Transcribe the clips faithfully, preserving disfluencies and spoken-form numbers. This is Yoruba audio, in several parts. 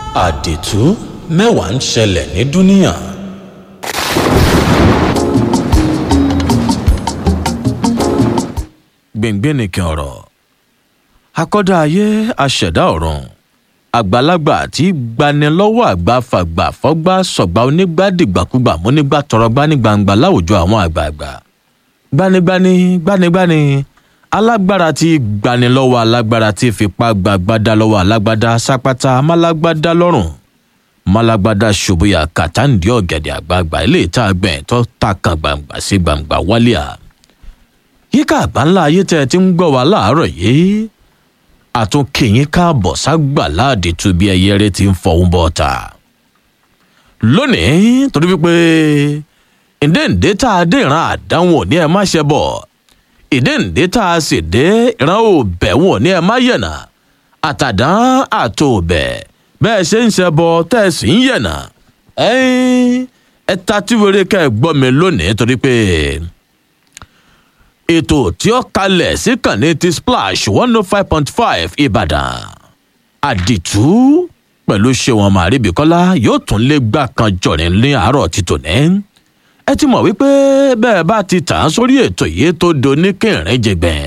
àdìtú mẹ́wàá ń ṣẹlẹ̀ ní dúníà. gbẹ̀ngbẹ̀ nìkan ọ̀rọ̀ akọ́dá ayé aṣẹ̀dá ọ̀run àgbàlagbà tí gbanilọ́wọ́ àgbà fàgbà fọ́gbà sọ̀gbà onígbà dìgbàkúgbà múnígbà tọrọgbà ní gbangba láwùjọ àwọn àgbààgbà gbanigbani gbanigbani alágbára tí gbanilọ́wọ́ alágbára tí fipá gbàgbádá lọ́wọ́ alágbádá sápátá málágbádá lọ́rùn málágbádá ṣubúyà kàtàǹdì ọ̀gẹ̀dẹ̀ àgbààgbà ilé ìta àgbẹ̀ tó ta kan gbàǹgbà sí gbàǹgbà wálíà yíká àgbáńlá ayé tẹ́ ẹ ti ń gbọ́ wa láàárọ̀ yìí àtúnkìyín káàbọ̀ ságbà láàdìtú bí ẹyẹ rẹ ti ń fọwọ́n bọ́ ta. lónìí torí wípé ìdéǹdé tá a dé ìran àdáwọn ò ní ẹ má ṣe bọ̀ ìdéǹdé tá a sì dé ìran òbẹ̀ wọn ò ní ẹ má yẹ̀nà àtàdán àtòbẹ̀ bẹ́ẹ̀ ṣe ń ṣe bọ̀ tẹ́ ẹ sì ń yẹ̀nà ẹ̀yìn ẹ ta tí wéré ká ẹ gbọ́ mi lónìí torí pé ètò tí ó kalẹ̀ sí kànnì ti splash one oh five point five ìbàdàn àdìtú pẹ̀lú ṣéwọn màríbíkọ́lá yóò tún lé gbà kan jọ̀rin ní àárọ̀ ti tòní. ẹ ti mọ̀ wípé bẹ́ẹ̀ bá ti tàn án sórí ètò yìí tó do ní kẹrin jẹgbẹ̀n.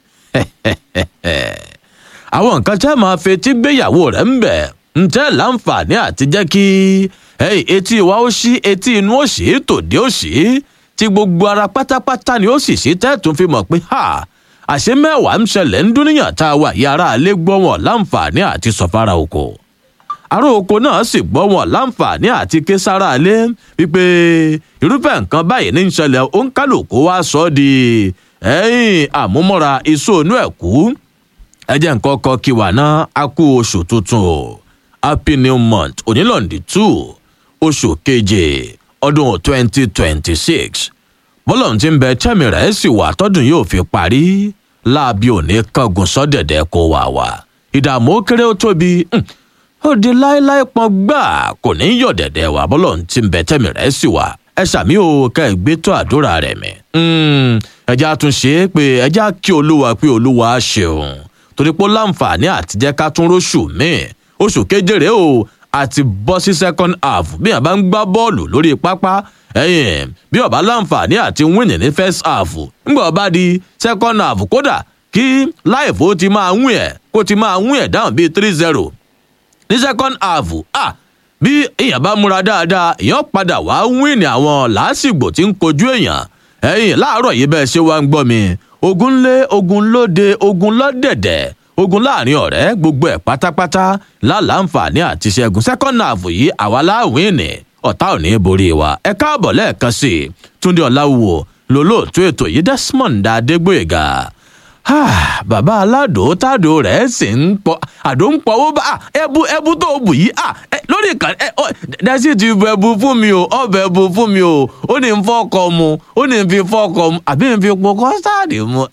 àwọn nǹkan tẹ́ máa fetí gbéyàwó rẹ̀ ń bẹ̀ ń tẹ́ láǹfààní àti jẹ́ kí etí wa ó ṣí etí inú ó ṣí tòde ó ṣí tí gbogbo ara pátápátá ni ó sì ṣe tẹ́ẹ̀tún fi mọ̀ pé ha àṣé mẹ́wàá ń ṣẹlẹ̀ ń dúníyàn tá a wà yàrá alẹ́ gbọ́ wọn láǹfààní àti sọ̀fara oko ará oko náà sì gbọ́ wọn láǹfààní àti ké sára alẹ́ wípé irúfẹ́ nǹkan báyìí ní ń ṣẹlẹ̀ ó ń kálukú wá sọ ọ́ di ẹ̀yìn àmúmọ́ra iṣó inú ẹ̀kú ẹ̀jẹ̀ nǹkan kọ́ kí wà náà á kú oṣù tuntun o happy new month onílọ̀ndì two oṣù keje ọdún twenty twenty six bọ́lọ̀n tí ń bẹ tẹ́mi rẹ̀ sì wà tọ́dún yóò fi parí láàbí òní kángun sọ́dẹ̀dẹ̀ kó wà wá ìdààmú kéré ó tóbi ó di láéláé pọn gbà kò ní í yọ̀dẹ̀dẹ̀ wà bọ́lọ̀n tí ń bẹ tẹ́mi rẹ̀ sì wà ẹ ṣàmì o ká ẹ gbé tó àdúrà rẹ̀ mi ẹjẹ́ àtúnṣe pé ẹjẹ́ kí olúwa pé olúwa ṣeun torí pé ó láǹfààní àtijẹ́ ká tún róṣù míì oṣù keje rèé o àti bọ́ sí second half bí a bá ń gbá bọ́ọ̀lù lórí pápá ẹ̀yìn bí ọba láǹfààní àti wíìnì ní first half ńgbà ọba di second half kódà kí láìfó ti máa wín ẹ̀ kó ti máa wín ẹ̀ dáhùn bíi three zero ní second half ah bí èèyàn bá múra dáadáa èèyàn padà wá wíìnì àwọn làásìgbò tí ń kojú èèyàn ẹ̀yìn láàárọ̀ yìí bẹ́ẹ̀ ṣe wá ń gbọ́ mi ogun lé ogun lóde ogun lọ́dẹ̀dẹ̀ ogun láàrin ọ̀rẹ́ gbogbo ẹ̀ pátápátá láǹfààní àti ṣẹ́gun second half yìí àwa láwìn ní ọ̀tá ò ní borí wa ẹ káàbọ̀ lẹ́ẹ̀kan sí i túndé ọ̀làwùwò lólóòtú ètò yìí desmond adégbòyègà bàbá aládò tádò rẹ̀ sì ń pọ̀ àdó ń pọ̀ owó bá ẹbu ẹbu tó bù yìí lórí ìkànnì dẹ́sí ti bu ẹbu fún mi o ọbẹ̀ ẹbu fún mi o ó ní n fọ́kọ mu ó ní n fi fọ́kọ mu àbí n fi po kọ́stáàdì mu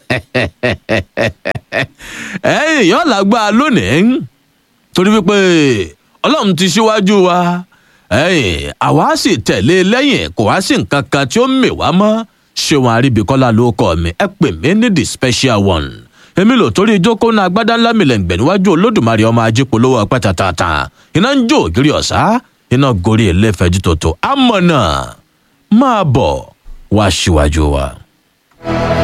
ẹ̀yìn yọ̀ lágbára lónìí torí wípé ọlọ́run ti ṣíwájú wa ẹ̀yìn àwa sì tẹ̀lé lẹ́yìn kò wá sí nǹkan kan tí ó mè wá mọ́ ṣéwọn àríbíkọ́lá ló kọ́ mi ẹ pè mí ní the special one èmi lò torí ìjókòó náà agbádá ńlá mi lẹ́ǹgbẹ̀ níwájú olódùmarè ọmọ ajípolówó ọpẹ́ tàtàtà iná ń jó ògiri ọ̀sá iná gorí ilé fẹ́jú tòótọ́ àmọ́ náà máa bọ̀ wá síwájú wa.